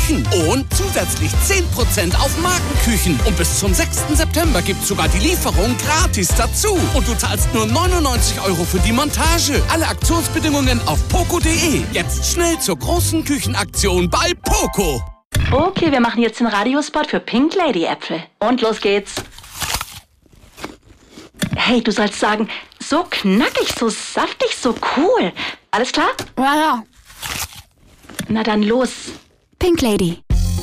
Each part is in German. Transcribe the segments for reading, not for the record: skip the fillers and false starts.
Küchen und zusätzlich 10% auf Markenküchen. Und bis zum 6. September gibt's sogar die Lieferung gratis dazu. Und du zahlst nur 99 € für die Montage. Alle Aktionsbedingungen auf poco.de. Jetzt schnell zur großen Küchenaktion bei Poco. Okay, wir machen jetzt den Radiospot für Pink Lady Äpfel. Und los geht's. Hey, du sollst sagen, so knackig, so saftig, so cool. Alles klar? Ja. Na dann los. Pink Lady.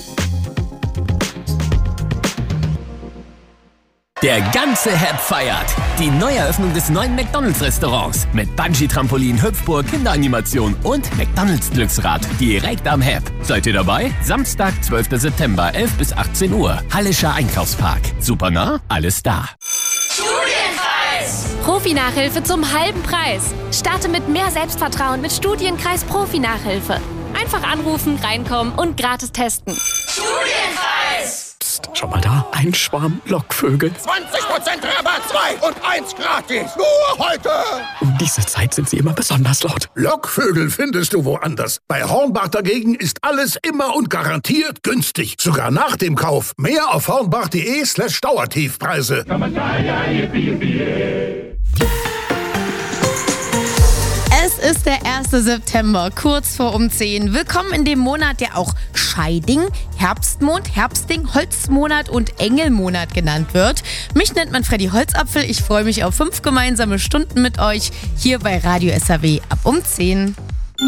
Der ganze Hep feiert die Neueröffnung des neuen McDonald's-Restaurants mit Bungee-Trampolin, Hüpfburg, Kinderanimation und McDonald's-Glücksrad direkt am Hep. Seid ihr dabei? Samstag, 12. September, 11 bis 18 Uhr. Hallischer Einkaufspark. Super nah, alles da. Studienkreis! Profi-Nachhilfe zum halben Preis. Starte mit mehr Selbstvertrauen mit Studienkreis Profi-Nachhilfe. Einfach anrufen, reinkommen und gratis testen. Studienkreis! Psst, schau mal da, ein Schwarm Lockvögel. 20% Rabatt, 2 und 1 gratis. Nur heute. Um diese Zeit sind sie immer besonders laut. Lockvögel findest du woanders. Bei Hornbach dagegen ist alles immer und garantiert günstig. Sogar nach dem Kauf. Mehr auf hornbach.de/Dauertiefpreise. Es ist der 1. September, kurz vor um 10. Willkommen in dem Monat, der auch Scheiding, Herbstmond, Herbsting, Holzmonat und Engelmonat genannt wird. Mich nennt man Freddy Holzapfel. Ich freue mich auf 5 gemeinsame Stunden mit euch hier bei Radio SAW ab um 10.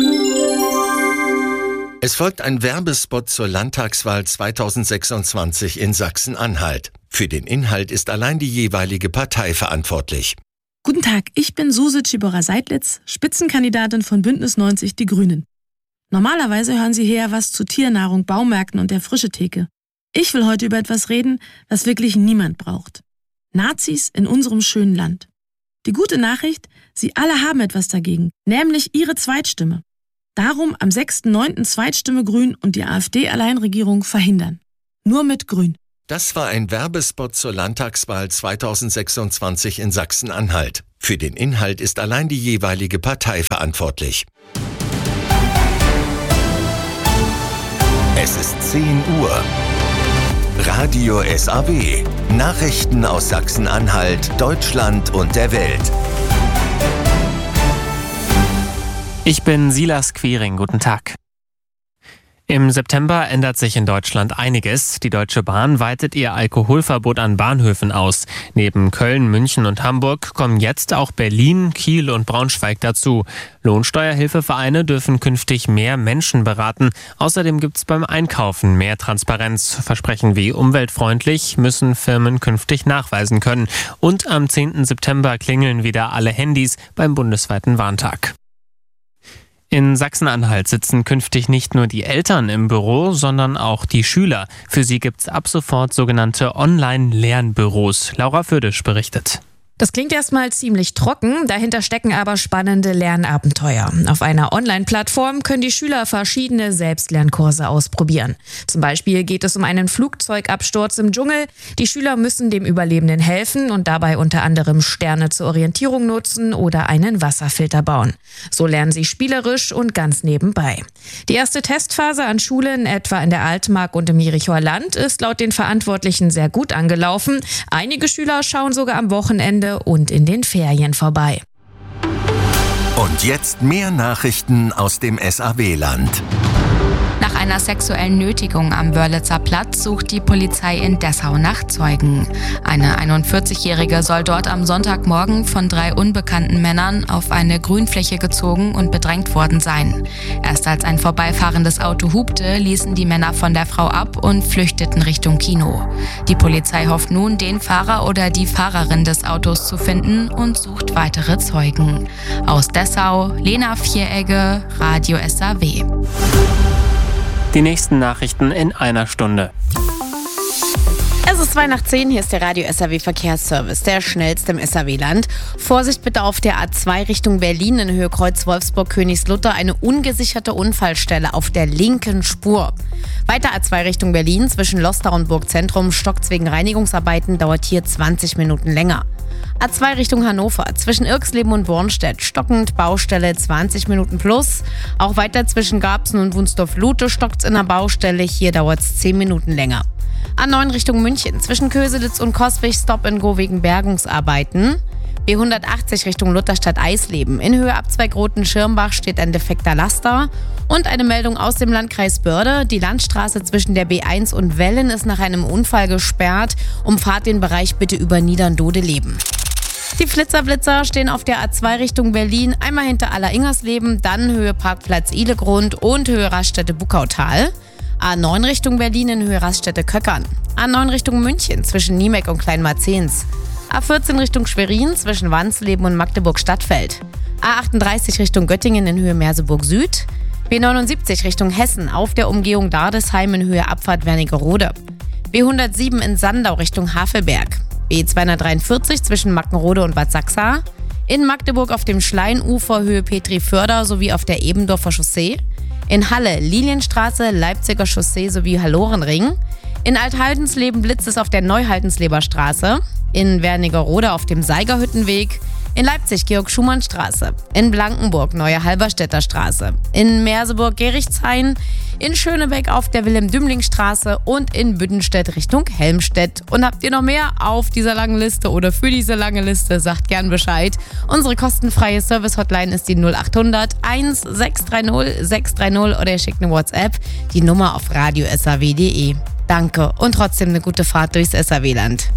Es folgt ein Werbespot zur Landtagswahl 2026 in Sachsen-Anhalt. Für den Inhalt ist allein die jeweilige Partei verantwortlich. Guten Tag, ich bin Suse Tschiborer-Seidlitz, Spitzenkandidatin von Bündnis 90 Die Grünen. Normalerweise hören Sie hier was zu Tiernahrung, Baumärkten und der Frischetheke. Ich will heute über etwas reden, was wirklich niemand braucht. Nazis in unserem schönen Land. Die gute Nachricht, Sie alle haben etwas dagegen, nämlich Ihre Zweitstimme. Darum am 6.9. Zweitstimme Grün und die AfD-Alleinregierung verhindern. Nur mit Grün. Das war ein Werbespot zur Landtagswahl 2026 in Sachsen-Anhalt. Für den Inhalt ist allein die jeweilige Partei verantwortlich. Es ist 10 Uhr. Radio SAW. Nachrichten aus Sachsen-Anhalt, Deutschland und der Welt. Ich bin Silas Quiring. Guten Tag. Im September ändert sich in Deutschland einiges. Die Deutsche Bahn weitet ihr Alkoholverbot an Bahnhöfen aus. Neben Köln, München und Hamburg kommen jetzt auch Berlin, Kiel und Braunschweig dazu. Lohnsteuerhilfevereine dürfen künftig mehr Menschen beraten. Außerdem gibt's beim Einkaufen mehr Transparenz. Versprechen wie umweltfreundlich müssen Firmen künftig nachweisen können. Und am 10. September klingeln wieder alle Handys beim bundesweiten Warntag. In Sachsen-Anhalt sitzen künftig nicht nur die Eltern im Büro, sondern auch die Schüler. Für sie gibt's ab sofort sogenannte Online-Lernbüros. Laura Födisch berichtet. Das klingt erstmal ziemlich trocken, dahinter stecken aber spannende Lernabenteuer. Auf einer Online-Plattform können die Schüler verschiedene Selbstlernkurse ausprobieren. Zum Beispiel geht es um einen Flugzeugabsturz im Dschungel. Die Schüler müssen dem Überlebenden helfen und dabei unter anderem Sterne zur Orientierung nutzen oder einen Wasserfilter bauen. So lernen sie spielerisch und ganz nebenbei. Die erste Testphase an Schulen, etwa in der Altmark und im Jerichoer Land, ist laut den Verantwortlichen sehr gut angelaufen. Einige Schüler schauen sogar am Wochenende und in den Ferien vorbei. Und jetzt mehr Nachrichten aus dem SAW-Land. Nach einer sexuellen Nötigung am Wörlitzer Platz sucht die Polizei in Dessau nach Zeugen. Eine 41-Jährige soll dort am Sonntagmorgen von 3 unbekannten Männern auf eine Grünfläche gezogen und bedrängt worden sein. Erst als ein vorbeifahrendes Auto hupte, ließen die Männer von der Frau ab und flüchteten Richtung Kino. Die Polizei hofft nun, den Fahrer oder die Fahrerin des Autos zu finden und sucht weitere Zeugen. Aus Dessau, Lena Vieregge, Radio SAW. Die nächsten Nachrichten in einer Stunde. Es ist 9:02, hier ist der Radio SAW Verkehrsservice, der schnellste im SAW-Land. Vorsicht bitte auf der A2 Richtung Berlin in Höhe Kreuz Wolfsburg-Königslutter, eine ungesicherte Unfallstelle auf der linken Spur. Weiter A2 Richtung Berlin zwischen Lostar und Burgzentrum, stockt's wegen Reinigungsarbeiten, dauert hier 20 Minuten länger. A2 Richtung Hannover, zwischen Irxleben und Bornstedt, stockend, Baustelle 20 Minuten plus. Auch weiter zwischen Garbsen und Wunsdorf-Lute stockt's in der Baustelle, hier dauert's 10 Minuten länger. A9 Richtung München, zwischen Köselitz und Coswig, Stop and Go wegen Bergungsarbeiten. B180 Richtung Lutherstadt-Eisleben, in Höhe Abzweigroten-Schirmbach steht ein defekter Laster. Und eine Meldung aus dem Landkreis Börde, die Landstraße zwischen der B1 und Wellen ist nach einem Unfall gesperrt. Umfahrt den Bereich bitte über Niederndodeleben. Die Flitzer stehen auf der A2 Richtung Berlin, einmal hinter Aller-Ingersleben, dann Höhe Parkplatz Ihlegrund und Höhe Raststätte Buckautal. A9 Richtung Berlin in Höhe Raststätte Köckern. A9 Richtung München zwischen Niemek und Kleinmarzens. A14 Richtung Schwerin zwischen Wansleben und Magdeburg-Stadtfeld. A38 Richtung Göttingen in Höhe Merseburg Süd. B79 Richtung Hessen auf der Umgehung Dardesheim in Höhe Abfahrt Wernigerode. B107 in Sandau Richtung Havelberg. B243 zwischen Mackenrode und Bad Sachsa. In Magdeburg auf dem Schleinufer Höhe Petri-Förder sowie auf der Ebendorfer Chaussee. In Halle Lilienstraße, Leipziger Chaussee sowie Hallorenring. In Althaldенsleben blitzt es auf der Neuhaldensleber Straße. In Wernigerode auf dem Seigerhüttenweg. In Leipzig Georg-Schumann-Straße. In Blankenburg Neue Halberstädter Straße. In Merseburg Gerichshain. In Schönebeck auf der Wilhelm-Dümling-Straße und in Büddenstedt Richtung Helmstedt. Und habt ihr noch mehr auf dieser langen Liste oder für diese lange Liste, sagt gern Bescheid. Unsere kostenfreie Service-Hotline ist die 0800 1630 630 oder ihr schickt eine WhatsApp, die Nummer auf radio.saw.de. Danke und trotzdem eine gute Fahrt durchs SAW-Land.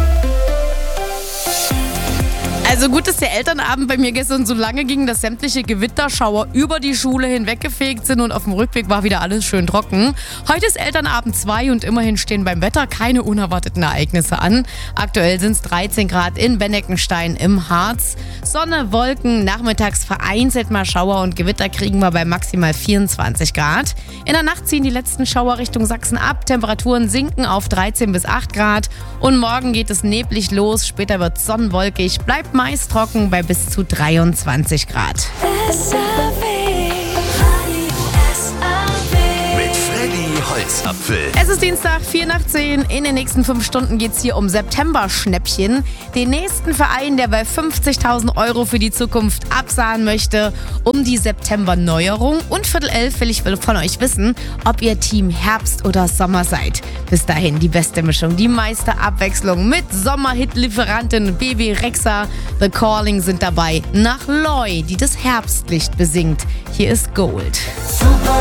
Also gut, dass der Elternabend bei mir gestern so lange ging, dass sämtliche Gewitterschauer über die Schule hinweggefegt sind und auf dem Rückweg war wieder alles schön trocken. Heute ist Elternabend 2 und immerhin stehen beim Wetter keine unerwarteten Ereignisse an. Aktuell sind es 13 Grad in Benneckenstein im Harz. Sonne, Wolken, nachmittags vereinzelt mal Schauer und Gewitter kriegen wir bei maximal 24 Grad. In der Nacht ziehen die letzten Schauer Richtung Sachsen ab. Temperaturen sinken auf 13 bis 8 Grad. Und morgen geht es neblig los. Später wird es sonnenwolkig. Bleibt meist trocken bei bis zu 23 Grad. Mit Freddy Holzapfel. Es ist Dienstag, 9:04. In den nächsten 5 Stunden geht es hier um September-Schnäppchen. Den nächsten Verein, der bei 50.000 Euro für die Zukunft absahen möchte, um die September-Neuerung. Und 10:45 will ich von euch wissen, ob ihr Team Herbst oder Sommer seid. Bis dahin die beste Mischung, die meiste Abwechslung mit Sommerhit-Lieferantin Baby Rexha. The Calling sind dabei. Nach Loy, die das Herbstlicht besingt. Hier ist Gold. Super.